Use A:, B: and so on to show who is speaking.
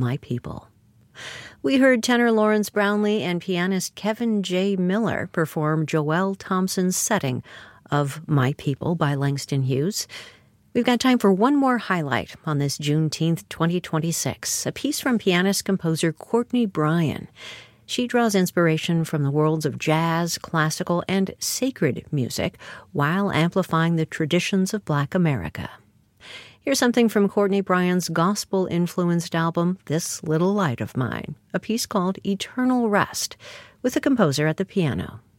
A: My People. We heard tenor Lawrence Brownlee and pianist Kevin J. Miller perform Joel Thompson's setting of My People by Langston Hughes. We've got time for one more highlight on this Juneteenth 2026, a piece from pianist-composer Courtney Bryan. She draws inspiration from the worlds of jazz, classical, and sacred music while amplifying the traditions of Black America. Here's something from Courtney Bryan's gospel-influenced album, This Little Light of Mine, a piece called Eternal Rest, with the composer at the piano.